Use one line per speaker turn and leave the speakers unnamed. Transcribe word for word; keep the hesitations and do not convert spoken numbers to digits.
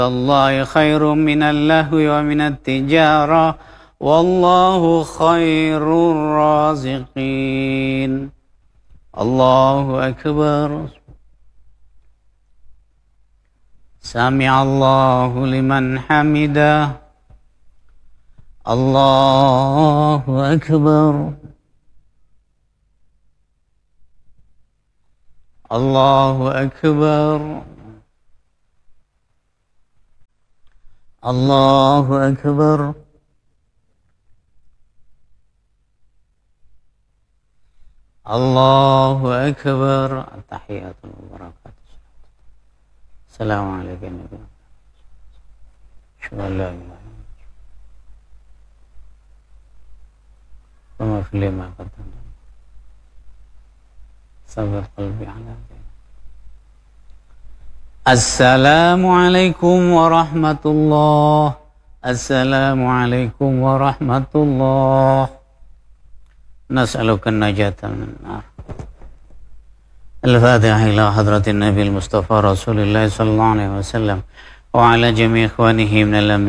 الله خير من اللهو ومن التجارة والله خير الرازقين الله أكبر سمع الله لمن حمده الله أكبر الله أكبر الله أكبر الله أكبر التحيات والبركات السلام عليكم يا نبي أشهد أن لا إله إلا الله وما في لما قدمت صبر قلبي على ذلك. Assalamualaikum warahmatullahi Assalamualaikum warahmatullahi Nas'aluka najatan min nar. Al-Fatihah ila hadratin Nabi al-Mustafa Rasulullah sallallahu alaihi wasallam wa ala jami' ikhwanihi min al-anbiya